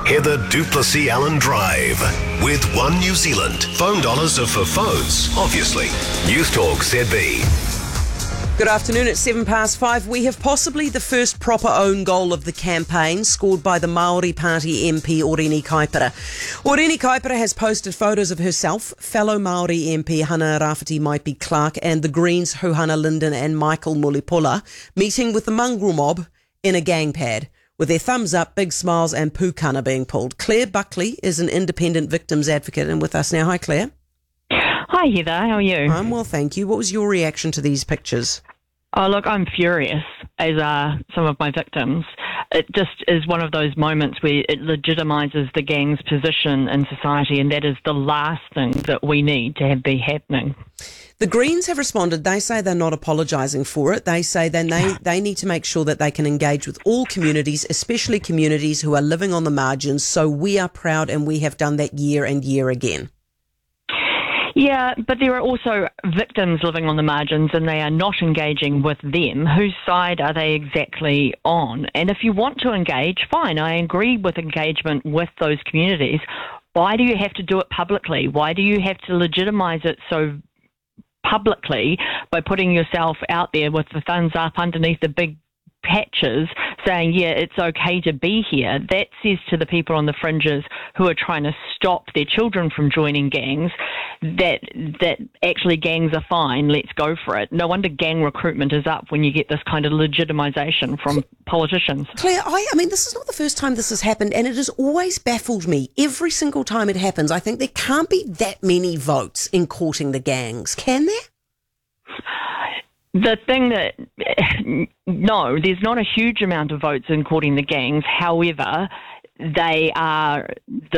Heather Duplessis Allen Drive with One New Zealand. Phone dollars are for phones, obviously. News Talk ZB. Good afternoon, it's 5:07. We have possibly the first proper own goal of the campaign, scored by the Māori Party MP Orini Kaipara. Orini Kaipara has posted photos of herself, fellow Māori MP Hana Rafferty Maipi Clark and the Greens Huhana Linden and Michael Mulipola meeting with the mongrel mob in a gang pad, with their thumbs up, big smiles and pūkana being pulled. Claire Buckley is an independent victims advocate and with us now. Hi Claire. Hi Heather, how are you? I'm well, thank you. What was your reaction to these pictures? Oh, look, I'm furious, as are some of my victims. It just is one of those moments where it legitimises the gang's position in society, and that is the last thing that we need to have be happening. The Greens have responded. They say they're not apologising for it. They say they need to make sure that they can engage with all communities, especially communities who are living on the margins. So we are proud, and we have done that year and year again. Yeah, but there are also victims living on the margins and they are not engaging with them. Whose side are they exactly on? And if you want to engage, fine, I agree with engagement with those communities. Why do you have to do it publicly? Why do you have to legitimise it so publicly by putting yourself out there with the thumbs up underneath the big patches saying, yeah, it's okay to be here? That says to the people on the fringes who are trying to stop their children from joining gangs that actually gangs are fine, let's go for it. No wonder gang recruitment is up when you get this kind of legitimisation from politicians. Claire, I mean, this is not the first time this has happened, and it has always baffled me. Every single time it happens, I think there can't be that many votes in courting the gangs, can there? The thing that, no, there's not a huge amount of votes in courting the gangs. However, they are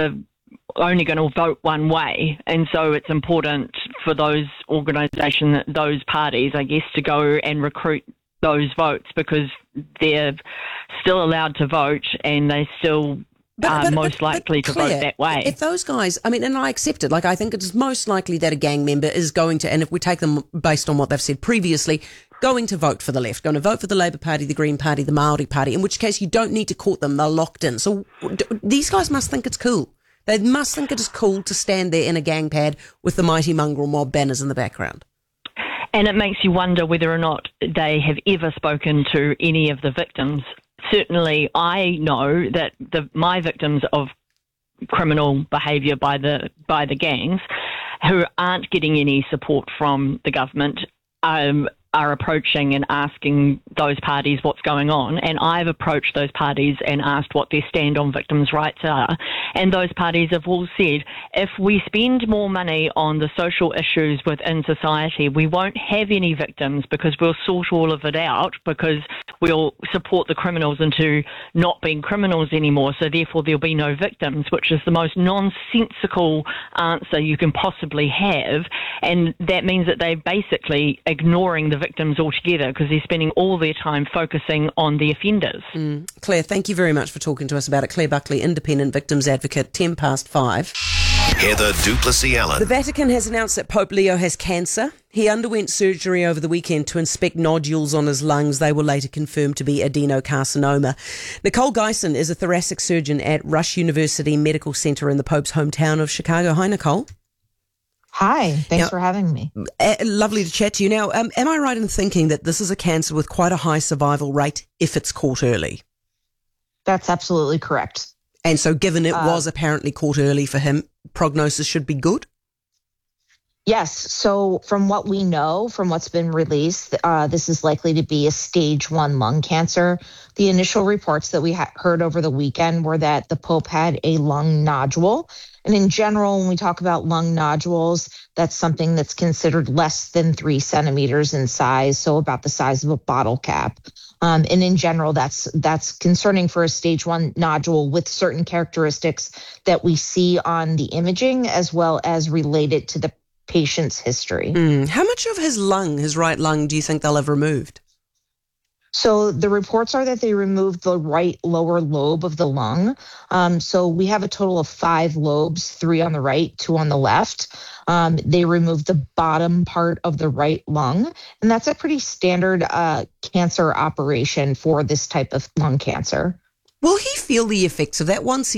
only going to vote one way. And so it's important for those organisations, those parties, I guess, to go and recruit those votes because they're still allowed to vote and they still are most likely to Claire, vote that way. If those guys, I mean, and I accept it, like I think it is most likely that a gang member is going to, and if we take them based on what they've said previously, going to vote for the left, going to vote for the Labour Party, the Green Party, the Māori Party, in which case you don't need to court them, they're locked in. So these guys must think it's cool. They must think it is cool to stand there in a gang pad with the mighty mongrel mob banners in the background. And it makes you wonder whether or not they have ever spoken to any of the victims. Certainly, I know that my victims of criminal behaviour by the gangs, who aren't getting any support from the government, are approaching and asking those parties what's going on. And I've approached those parties and asked what their stand on victims' rights are. And those parties have all said, if we spend more money on the social issues within society, we won't have any victims because we'll sort all of it out because we'll support the criminals into not being criminals anymore. So therefore there'll be no victims, which is the most nonsensical answer you can possibly have. And that means that they're basically ignoring the victims altogether because they're spending all their time focusing on the offenders. Claire, thank you very much for talking to us about it. Claire Buckley, independent victims advocate, 5:10. Heather Duplessis Allen. The Vatican has announced that Pope Leo has cancer. He underwent surgery over the weekend to inspect nodules on his lungs. They were later confirmed to be adenocarcinoma. Nicole Geisen is a thoracic surgeon at Rush University Medical Center in the Pope's hometown of Chicago. Hi, Nicole. Hi, thanks for having me. Lovely to chat to you. Now, am I right in thinking that this is a cancer with quite a high survival rate if it's caught early? That's absolutely correct. And so given it was apparently caught early for him, prognosis should be good? Yes. So from what we know, from what's been released, this is likely to be a stage 1 lung cancer. The initial reports that we heard over the weekend were that the Pope had a lung nodule. And in general, when we talk about lung nodules, that's something that's considered less than 3 centimeters in size, so about the size of a bottle cap. And in general, that's concerning for a stage 1 nodule with certain characteristics that we see on the imaging as well as related to the patient's history. How much of his right lung, do you think they'll have removed? So the reports are that they removed the right lower lobe of the lung. So we have a total of 5 lobes, 3 on the right, 2 on the left. They removed the bottom part of the right lung. And that's a pretty standard cancer operation for this type of lung cancer. Will he feel the effects of that once